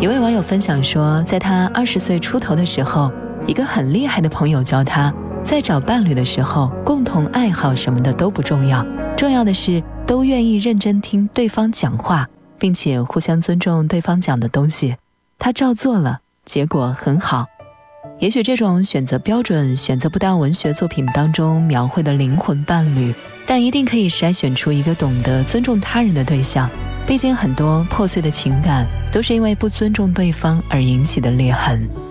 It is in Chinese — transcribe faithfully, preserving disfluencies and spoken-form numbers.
一位网友分享说，在他二十岁出头的时候，一个很厉害的朋友教他，在找伴侣的时候，共同爱好什么的都不重要，重要的是都愿意认真听对方讲话，并且互相尊重对方讲的东西。他照做了，结果很好。也许这种选择标准选择不到文学作品当中描绘的灵魂伴侣，但一定可以筛选出一个懂得尊重他人的对象。毕竟很多破碎的情感都是因为不尊重对方而引起的裂痕。